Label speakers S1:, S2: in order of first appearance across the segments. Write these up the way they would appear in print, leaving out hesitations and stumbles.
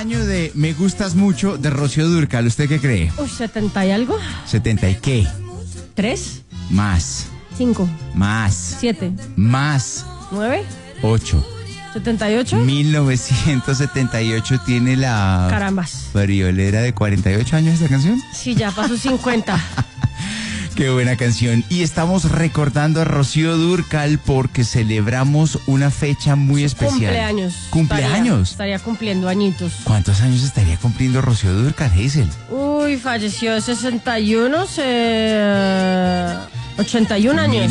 S1: año de Me Gustas Mucho de Rocío Dúrcal, ¿usted qué cree?
S2: Uy, 70 y algo.
S1: ¿70 y qué?
S2: 3,
S1: Más.
S2: 5,
S1: Más.
S2: 7,
S1: Más.
S2: 9,
S1: 8.
S2: 78.
S1: 1978 tiene la
S2: Carambas.
S1: friolera de 48 años esta canción.
S2: Sí, ya pasó 50.
S1: Qué buena canción. Y estamos recordando a Rocío Dúrcal porque celebramos una fecha muy especial.
S2: Cumpleaños.
S1: ¿Cumpleaños?
S2: Estaría cumpliendo añitos.
S1: ¿Cuántos años estaría cumpliendo Rocío Dúrcal, Hazel?
S2: Uy, falleció de 61, 81 años.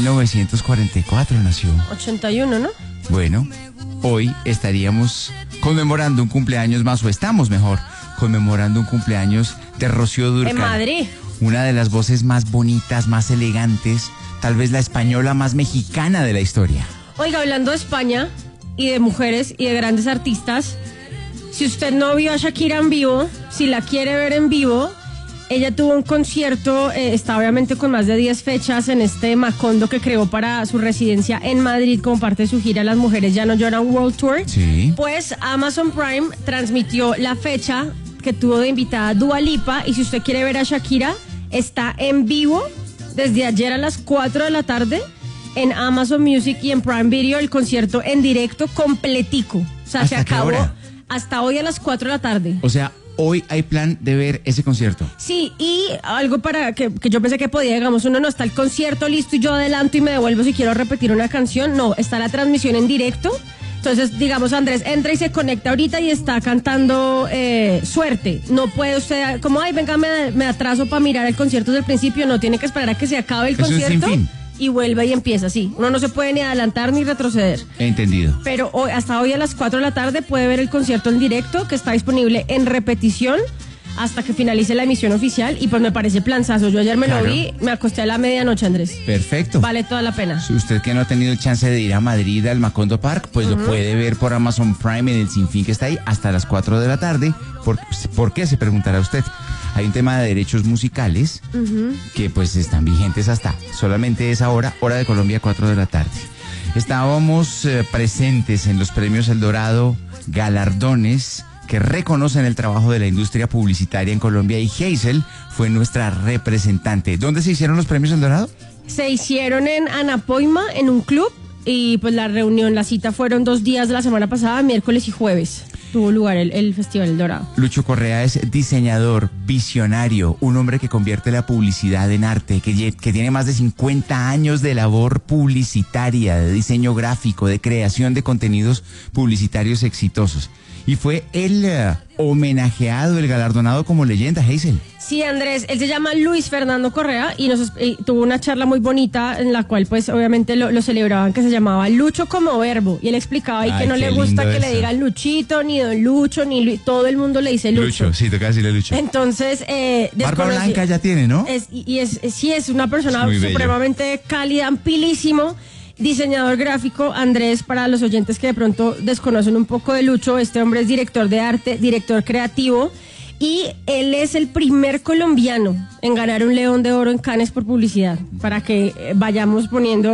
S1: 1944 nació.
S2: 81, ¿no?
S1: Bueno, hoy estaríamos conmemorando un cumpleaños más, o estamos mejor, conmemorando un cumpleaños de Rocío Dúrcal.
S2: En Madrid.
S1: Una de las voces más bonitas, más elegantes, tal vez la española más mexicana de la historia.
S2: Oiga, hablando de España y de mujeres y de grandes artistas, si usted no vio a Shakira en vivo, si la quiere ver en vivo, ella tuvo un concierto, está obviamente con más de 10 fechas en este Macondo que creó para su residencia en Madrid como parte de su gira Las Mujeres Ya No Lloran World Tour.
S1: Sí.
S2: Pues Amazon Prime transmitió la fecha que tuvo de invitada Dua Lipa, y si usted quiere ver a Shakira, está en vivo desde ayer a las 4 de la tarde en Amazon Music y en Prime Video, el concierto en directo completico. O sea, se
S1: ¿Hasta qué
S2: acabó
S1: hora?
S2: hasta hoy a las 4 de la tarde.
S1: O sea, hoy hay plan de ver ese concierto.
S2: Sí, y algo para que yo pensé que podía, digamos, uno no está el concierto listo y yo adelanto y me devuelvo si quiero repetir una canción. No, está la transmisión en directo. Entonces, digamos, Andrés entra y se conecta ahorita y está cantando Suerte. No puede usted, como, ay, venga, me atraso para mirar el concierto desde el principio. No, tiene que esperar a que se acabe el
S1: Eso es
S2: concierto
S1: sin fin.
S2: y vuelve y empieza, sí. Uno no se puede ni adelantar ni retroceder.
S1: Entendido.
S2: Pero hoy, hasta hoy a las 4 de la tarde puede ver el concierto en directo, que está disponible en repetición hasta que finalice la emisión oficial, y pues me parece planzazo. Yo ayer me
S1: Claro.
S2: lo vi, me acosté a la medianoche, Andrés.
S1: Perfecto.
S2: Vale toda la pena.
S1: Si usted que no ha tenido el chance de ir a Madrid al Macondo Park, pues lo puede ver por Amazon Prime en el Sinfín que está ahí hasta las 4 de la tarde. ¿Por qué? Se preguntará usted. Hay un tema de derechos musicales que pues están vigentes hasta solamente esa hora de Colombia, 4 de la tarde. Estábamos presentes en los premios El Dorado, galardones que reconocen el trabajo de la industria publicitaria en Colombia, y Hazel fue nuestra representante. ¿Dónde se hicieron los premios El Dorado?
S2: Se hicieron en Anapoima, en un club, y pues la cita fueron 2 días de la semana pasada, miércoles y jueves. Tuvo lugar el Festival El Dorado.
S1: Lucho Correa es diseñador, visionario, un hombre que convierte la publicidad en arte, que tiene más de 50 años de labor publicitaria, de diseño gráfico, de creación de contenidos publicitarios exitosos. Y fue el homenajeado, el galardonado como leyenda, Hazel.
S2: Sí, Andrés, él se llama Luis Fernando Correa y tuvo una charla muy bonita en la cual pues obviamente lo celebraban, que se llamaba Lucho como verbo, y él explicaba ahí
S1: Ay,
S2: que no
S1: qué
S2: le gusta
S1: lindo
S2: que le
S1: eso.
S2: digan Luchito, ni Don Lucho, ni todo el mundo le dice Lucho.
S1: Sí, toca decirle Lucho.
S2: Entonces,
S1: Barba blanca ya tiene, ¿no?
S2: Sí, es una persona
S1: Es muy bello.
S2: supremamente cálida, ampilísimo. Diseñador gráfico. Andrés, para los oyentes que de pronto desconocen un poco de Lucho, este hombre es director de arte, director creativo, y él es el primer colombiano en ganar un León de Oro en Cannes por publicidad, para que vayamos poniendo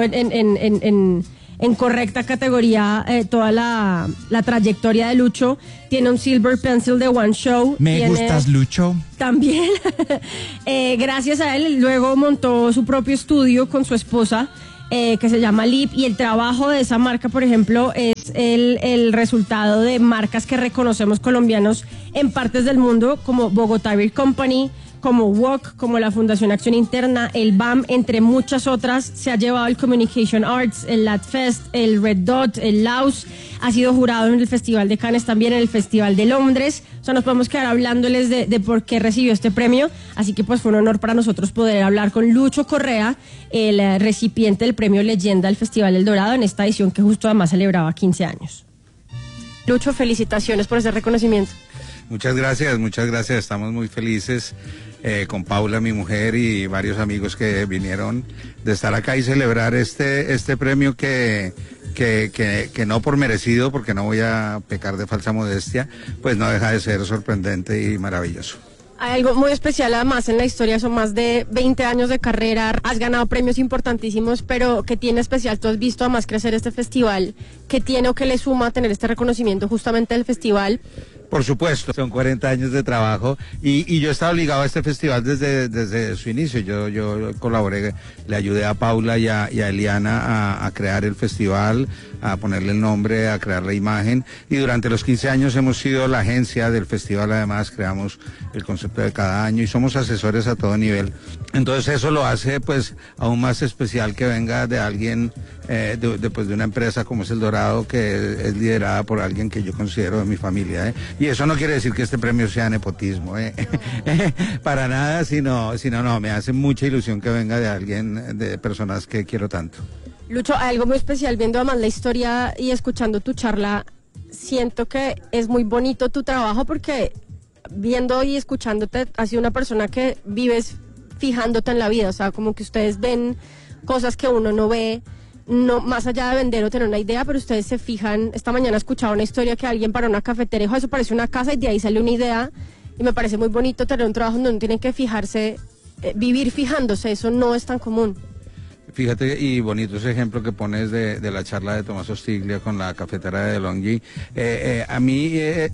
S2: en correcta categoría toda la trayectoria de Lucho. Tiene un Silver Pencil de One Show.
S1: Me gustas, Lucho.
S2: También, gracias a él, luego montó su propio estudio con su esposa, que se llama Lip, y el trabajo de esa marca, por ejemplo, es el resultado de marcas que reconocemos colombianos en partes del mundo, como Bogotá Beer Company, como WOC, como la Fundación Acción Interna, el BAM, entre muchas otras. Se ha llevado el Communication Arts, el LATFest, el Red Dot, el Laus. Ha sido jurado en el Festival de Cannes, también en el Festival de Londres. O sea, nos podemos quedar hablándoles de por qué recibió este premio. Así que pues fue un honor para nosotros poder hablar con Lucho Correa, el recipiente del premio Leyenda del Festival del Dorado, en esta edición que justo además celebraba 15 años. Lucho, felicitaciones por ese reconocimiento.
S3: Muchas gracias. Estamos muy felices con Paula, mi mujer, y varios amigos que vinieron de estar acá y celebrar este premio que no por merecido, porque no voy a pecar de falsa modestia, pues no deja de ser sorprendente y maravilloso.
S2: Hay algo muy especial además en la historia, son más de 20 años de carrera, has ganado premios importantísimos, pero ¿qué tiene especial? Tú has visto además crecer este festival, ¿qué tiene o qué le suma a tener este reconocimiento justamente del festival?
S3: Por supuesto, son 40 años de trabajo y yo estaba ligado a este festival desde su inicio. Yo colaboré, le ayudé a Paula y a Eliana a crear el festival, a ponerle el nombre, a crear la imagen, y durante los 15 años hemos sido la agencia del festival. Además creamos el concepto de cada año y somos asesores a todo nivel. Entonces eso lo hace pues aún más especial que venga de alguien, de una empresa como es El Dorado, que es liderada por alguien que yo considero de mi familia, Y eso no quiere decir que este premio sea nepotismo, para nada, sino no, me hace mucha ilusión que venga de alguien, de personas que quiero tanto.
S2: Lucho, hay algo muy especial viendo además la historia y escuchando tu charla. Siento que es muy bonito tu trabajo porque viendo y escuchándote, has sido una persona que vives fijándote en la vida, o sea, como que ustedes ven cosas que uno no ve, no más allá de vender o tener una idea, pero ustedes se fijan. Esta mañana escuchaba una historia que alguien para una cafetería dijo, eso parece una casa, y de ahí sale una idea, y me parece muy bonito tener un trabajo donde uno tiene que fijarse, vivir fijándose, eso no es tan común.
S3: Fíjate, y bonito ese ejemplo que pones de la charla de Tomás Ostiglia con la cafetera de DeLonghi. A mí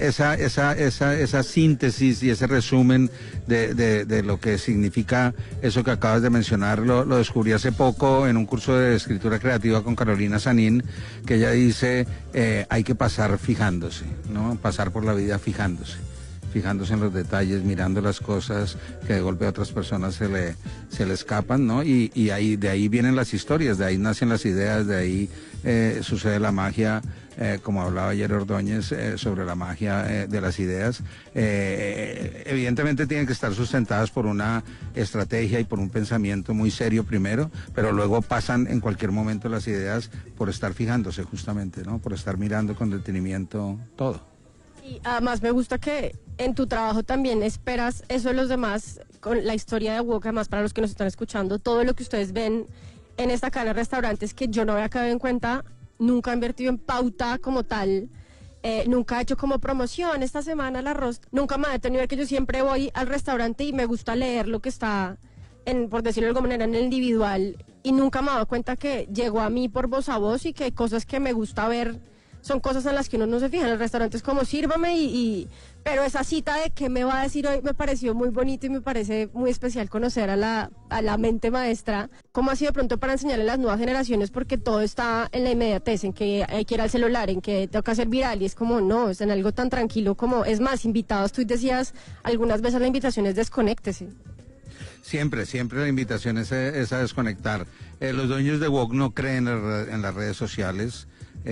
S3: esa síntesis y ese resumen de lo que significa eso que acabas de mencionar, lo descubrí hace poco en un curso de escritura creativa con Carolina Sanín, que ella dice, hay que pasar fijándose, ¿no? Pasar por la vida fijándose en los detalles, mirando las cosas que de golpe a otras personas se le escapan, ¿no? Y de ahí vienen las historias, de ahí nacen las ideas, de ahí sucede la magia, como hablaba ayer Ordóñez sobre la magia de las ideas. Evidentemente tienen que estar sustentadas por una estrategia y por un pensamiento muy serio primero, pero luego pasan en cualquier momento las ideas por estar fijándose justamente, ¿no? Por estar mirando con detenimiento todo.
S2: Y además me gusta que en tu trabajo también esperas eso de los demás, con la historia de Wok. Además, para los que nos están escuchando, todo lo que ustedes ven en esta cadena de restaurantes que yo no había caído en cuenta, nunca he invertido en pauta como tal, nunca he hecho como promoción esta semana el arroz, nunca me he detenido, que yo siempre voy al restaurante y me gusta leer lo que está, por decirlo de alguna manera, en el individual, y nunca me he dado cuenta que llegó a mí por voz a voz y que hay cosas que me gusta ver. Son cosas en las que uno no se fija. En el restaurante es como sírvame pero esa cita de qué me va a decir hoy me pareció muy bonito y me parece muy especial conocer a la mente maestra. ¿Cómo ha sido de pronto para enseñarle a las nuevas generaciones? Porque todo está en la inmediatez, en que hay que ir al celular, en que toca ser viral, y es como no, es en algo tan tranquilo como, es más, invitados, tú decías algunas veces la invitación es desconéctese.
S3: Siempre la invitación es a desconectar. Los dueños de Wok no creen en las redes sociales.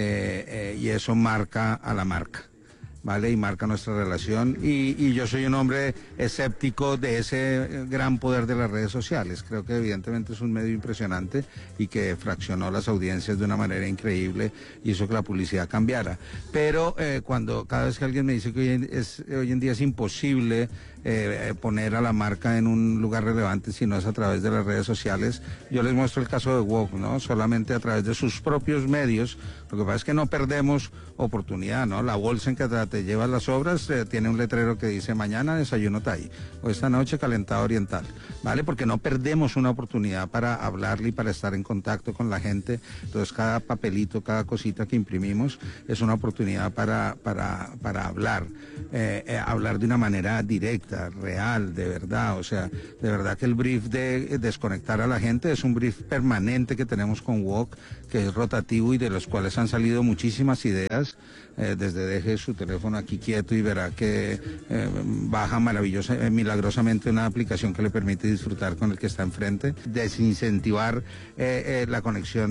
S3: Y eso marca a la marca, ¿vale? Y marca nuestra relación, y yo soy un hombre escéptico de ese gran poder de las redes sociales. Creo que evidentemente es un medio impresionante y que fraccionó las audiencias de una manera increíble y hizo que la publicidad cambiara, pero cada vez que alguien me dice que hoy en día es imposible poner a la marca en un lugar relevante si no es a través de las redes sociales, yo les muestro el caso de Wok, ¿no? Solamente a través de sus propios medios. Lo que pasa es que no perdemos oportunidad, ¿no? La bolsa en que te llevas las obras tiene un letrero que dice mañana desayuno Thai o esta noche calentado oriental, ¿vale? Porque no perdemos una oportunidad para hablarle y para estar en contacto con la gente. Entonces cada papelito, cada cosita que imprimimos es una oportunidad para hablar de una manera directa, real, de verdad. O sea, de verdad que el brief de desconectar a la gente es un brief permanente que tenemos con Wok, que es rotativo y de los cuales han salido muchísimas ideas. Desde deje su teléfono aquí quieto y verá que baja milagrosamente una aplicación que le permite disfrutar con el que está enfrente, desincentivar la conexión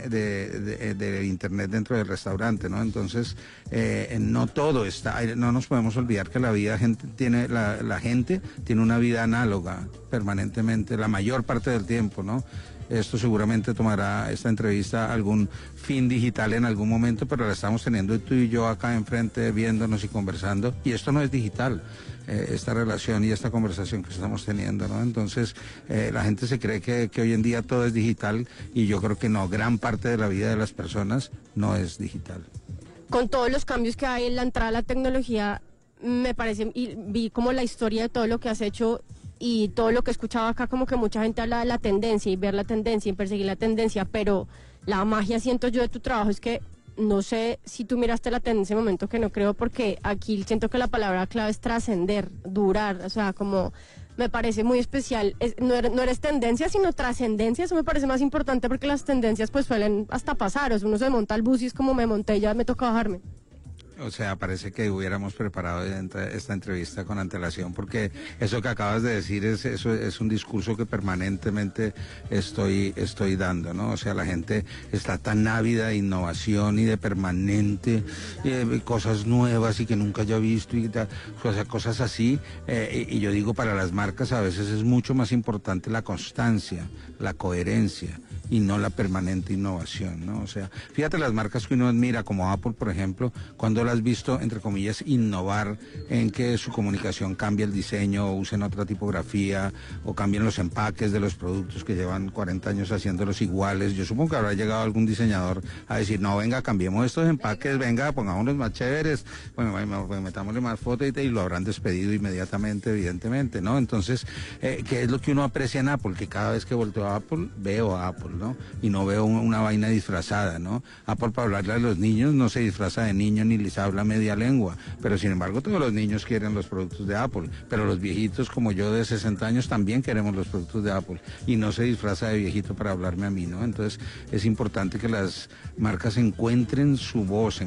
S3: de internet dentro del restaurante, ¿no? Entonces, no todo está, no nos podemos olvidar que la gente tiene una vida análoga permanentemente, la mayor parte del tiempo, ¿no? Esto seguramente tomará esta entrevista algún fin digital en algún momento, pero la estamos teniendo tú y yo acá enfrente, viéndonos y conversando, y esto no es digital, esta relación y esta conversación que estamos teniendo, ¿no? Entonces, la gente se cree que hoy en día todo es digital, y yo creo que no, gran parte de la vida de las personas no es digital.
S2: Con todos los cambios que hay en la entrada a la tecnología, me parece, y vi como la historia de todo lo que has hecho y todo lo que he escuchado acá, como que mucha gente habla de la tendencia y ver la tendencia y perseguir la tendencia, pero la magia, siento yo, de tu trabajo es que no sé si tú miraste la tendencia en ese momento, que no creo, porque aquí siento que la palabra clave es trascender, durar, o sea, como me parece muy especial, no eres tendencia sino trascendencia, eso me parece más importante porque las tendencias pues suelen hasta pasar, o sea, uno se monta al bus y es como me monté, ya me toca bajarme.
S3: O sea, parece que hubiéramos preparado esta entrevista con antelación, porque eso que acabas de decir es un discurso que permanentemente estoy dando, ¿no? O sea, la gente está tan ávida de innovación y de permanente cosas nuevas y que nunca haya visto y tal, o sea, cosas así. Y yo digo, para las marcas a veces es mucho más importante la constancia, la coherencia y no la permanente innovación, ¿no? O sea, fíjate las marcas que uno admira, como Apple, por ejemplo, cuando las has visto, entre comillas, innovar en que su comunicación cambie el diseño, o usen otra tipografía, o cambien los empaques de los productos que llevan 40 años haciéndolos iguales. Yo supongo que habrá llegado algún diseñador a decir, no, venga, cambiemos estos empaques, venga, pongámoslos más chéveres, bueno, metámosle más fotos y lo habrán despedido inmediatamente, evidentemente, ¿no? Entonces, ¿qué es lo que uno aprecia en Apple? Que cada vez que volteo a Apple, veo a Apple, ¿no? Y no veo una vaina disfrazada, ¿no? Apple, para hablarle a los niños, no se disfraza de niño ni les habla media lengua, pero sin embargo todos los niños quieren los productos de Apple, pero los viejitos como yo de 60 años también queremos los productos de Apple, y no se disfraza de viejito para hablarme a mí, ¿no? Entonces es importante que las marcas encuentren su voz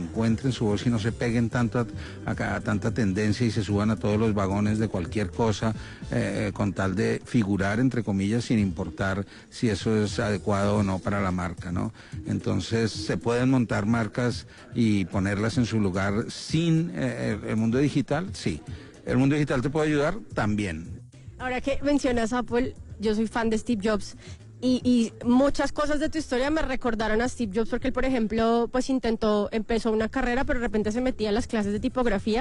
S3: y no se peguen tanto a tanta tendencia y se suban a todos los vagones de cualquier cosa, con tal de figurar, entre comillas, sin importar si eso es adecuado o no para la marca, ¿no? Entonces se pueden montar marcas y ponerlas en su lugar sin el mundo digital, sí. ¿El mundo digital te puede ayudar? También.
S2: Ahora que mencionas Apple, yo soy fan de Steve Jobs y muchas cosas de tu historia me recordaron a Steve Jobs, porque él, por ejemplo, pues empezó una carrera, pero de repente se metía a las clases de tipografía,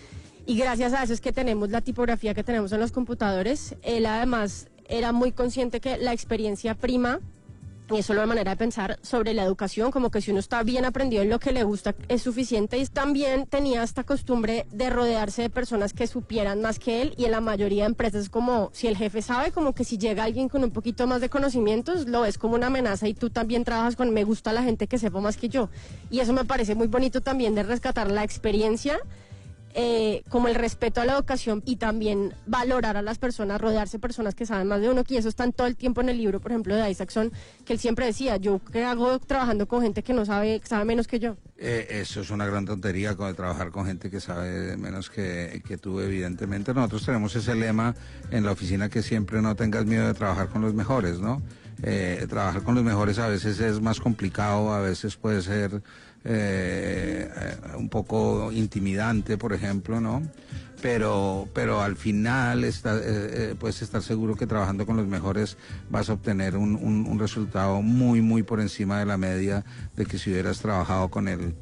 S2: y gracias a eso es que tenemos la tipografía que tenemos en los computadores. Él además era muy consciente que la experiencia prima, y es solo una manera de pensar sobre la educación, como que si uno está bien aprendido en lo que le gusta es suficiente, y también tenía esta costumbre de rodearse de personas que supieran más que él, y en la mayoría de empresas es como si el jefe sabe, como que si llega alguien con un poquito más de conocimientos lo ves como una amenaza, y tú también trabajas con me gusta la gente que sepa más que yo, y eso me parece muy bonito también de rescatar la experiencia, como el respeto a la educación, y también valorar a las personas, rodearse de personas que saben más de uno, que eso está en todo el tiempo en el libro, por ejemplo, de Isaacson, que él siempre decía, yo qué hago trabajando con gente que no sabe menos que yo.
S3: Eso es una gran tontería, de trabajar con gente que sabe menos que tú, evidentemente. Nosotros tenemos ese lema en la oficina, que siempre no tengas miedo de trabajar con los mejores, ¿no? Trabajar con los mejores a veces es más complicado, a veces puede ser un poco intimidante, por ejemplo, ¿no? Pero al final puedes estar seguro que trabajando con los mejores vas a obtener un resultado muy, muy por encima de la media de que si hubieras trabajado con el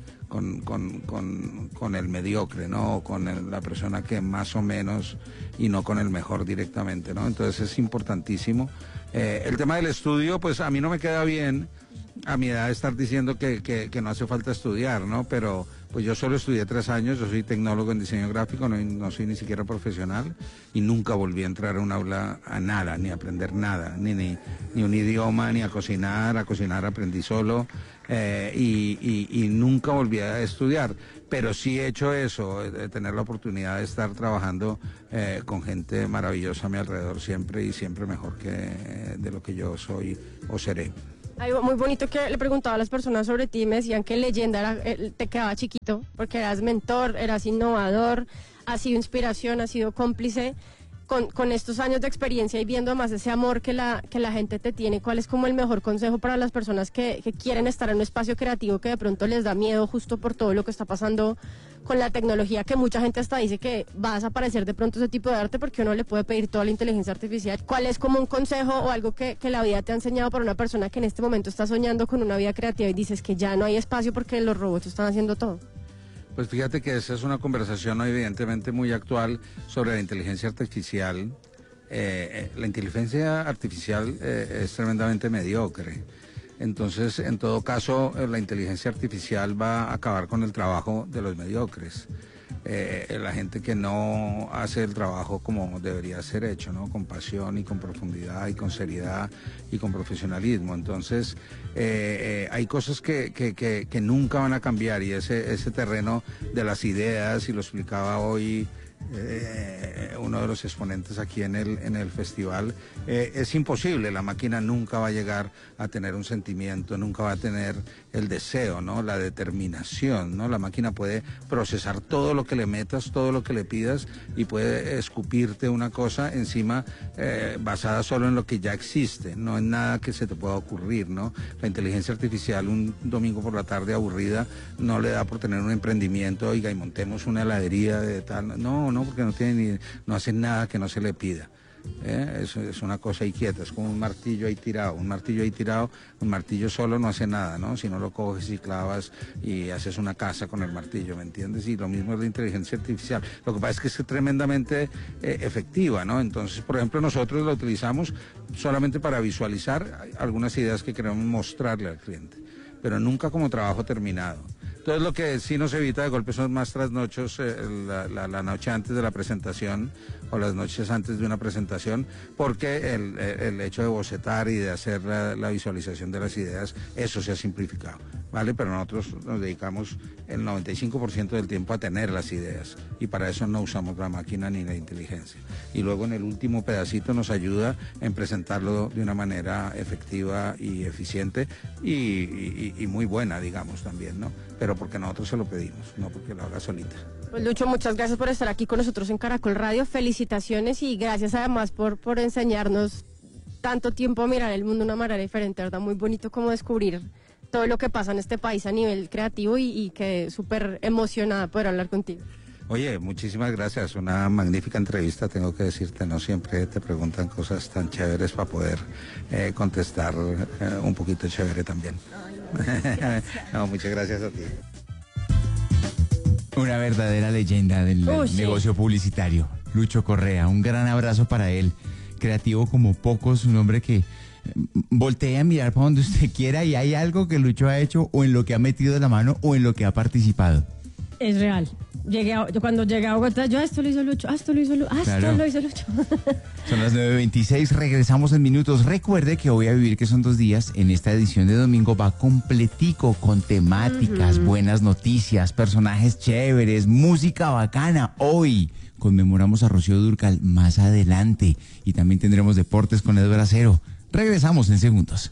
S3: mediocre, ¿no? O con la persona que más o menos, y no con el mejor directamente, ¿no? Entonces es importantísimo. El tema del estudio, pues a mí no me queda bien a mi edad estar diciendo que no hace falta estudiar, ¿no? Pero pues yo solo estudié 3 años, yo soy tecnólogo en diseño gráfico, no soy ni siquiera profesional, y nunca volví a entrar a un aula a nada, ni a aprender nada, ni un idioma, ni a cocinar aprendí solo, y nunca volví a estudiar, pero sí he hecho eso, de tener la oportunidad de estar trabajando con gente maravillosa a mi alrededor siempre, y siempre mejor que de lo que yo soy o seré.
S2: Algo muy bonito que le preguntaba a las personas sobre ti, me decían que leyenda te quedaba chiquito, porque eras mentor, eras innovador, has sido inspiración, has sido cómplice. Con estos años de experiencia y viendo más ese amor que la gente te tiene, ¿cuál es como el mejor consejo para las personas que quieren estar en un espacio creativo que de pronto les da miedo justo por todo lo que está pasando con la tecnología, que mucha gente hasta dice que va a desaparecer de pronto ese tipo de arte porque uno le puede pedir toda la inteligencia artificial? ¿Cuál es como un consejo o algo que la vida te ha enseñado para una persona que en este momento está soñando con una vida creativa y dices que ya no hay espacio porque los robots están haciendo todo?
S3: Pues fíjate que esa es una conversación evidentemente muy actual sobre la inteligencia artificial. La inteligencia artificial es tremendamente mediocre. Entonces, en todo caso, la inteligencia artificial va a acabar con el trabajo de los mediocres. la gente que no hace el trabajo como debería ser hecho, ¿no? Con pasión y con profundidad y con seriedad y con profesionalismo. Entonces, hay cosas que nunca van a cambiar, y ese terreno de las ideas, y lo explicaba hoy uno de los exponentes aquí en el festival, es imposible. La máquina nunca va a llegar a tener un sentimiento, nunca va a tener el deseo, ¿no? La determinación, ¿no? La máquina puede procesar todo lo que le metas, todo lo que le pidas, y puede escupirte una cosa encima basada solo en lo que ya existe, no en nada que se te pueda ocurrir, ¿no? La inteligencia artificial un domingo por la tarde aburrida no le da por tener un emprendimiento, oiga, y montemos una heladería de tal, no, porque no hace nada que no se le pida. Es una cosa ahí quieta, es como un martillo ahí tirado, un martillo solo no hace nada, ¿no? Si no lo coges y clavas y haces una casa con el martillo, ¿me entiendes? Y lo mismo es la inteligencia artificial. Lo que pasa es que es tremendamente efectiva, ¿no? Entonces, por ejemplo, nosotros la utilizamos solamente para visualizar algunas ideas que queremos mostrarle al cliente, pero nunca como trabajo terminado. Entonces, lo que sí nos evita de golpe son más trasnochos la noche antes de la presentación o las noches antes de una presentación, porque el hecho de bocetar y de hacer la visualización de las ideas, eso se ha simplificado, ¿vale? Pero nosotros nos dedicamos el 95% del tiempo a tener las ideas, y para eso no usamos la máquina ni la inteligencia. Y luego en el último pedacito nos ayuda en presentarlo de una manera efectiva y eficiente y muy buena, digamos, también, ¿no? Pero porque nosotros se lo pedimos, no porque lo haga solita.
S2: Pues Lucho, muchas gracias por estar aquí con nosotros en Caracol Radio, felicitaciones, y gracias además por enseñarnos tanto tiempo a mirar el mundo de una manera diferente, ¿verdad? Muy bonito como descubrir todo lo que pasa en este país a nivel creativo, y quedé súper emocionada de poder hablar contigo.
S3: Oye, muchísimas gracias, una magnífica entrevista, tengo que decirte, no siempre te preguntan cosas tan chéveres para poder contestar un poquito chévere también. No, muchas gracias a ti.
S1: Una verdadera leyenda del negocio publicitario, Lucho Correa. Un gran abrazo para él, creativo como pocos, un hombre que voltea a mirar para donde usted quiera y hay algo que Lucho ha hecho, o en lo que ha metido la mano, o en lo que ha participado.
S2: Es real. Cuando llegué a Bogotá, esto lo hizo Lucho, esto lo hizo Lucho, esto lo hizo Lucho.
S1: Son las 9:26, regresamos en minutos. Recuerde que Voy a Vivir, que son 2 días, en esta edición de domingo va completico, con temáticas, buenas noticias, personajes chéveres, música bacana. Hoy conmemoramos a Rocío Dúrcal, más adelante, y también tendremos deportes con Edward Acero. Regresamos en segundos.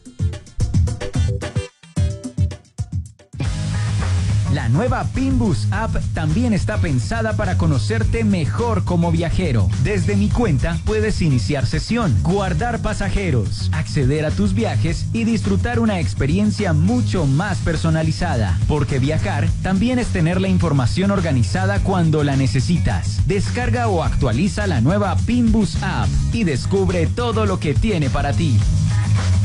S4: La nueva Pinbus App también está pensada para conocerte mejor como viajero. Desde mi cuenta puedes iniciar sesión, guardar pasajeros, acceder a tus viajes y disfrutar una experiencia mucho más personalizada. Porque viajar también es tener la información organizada cuando la necesitas. Descarga o actualiza la nueva Pinbus App y descubre todo lo que tiene para ti.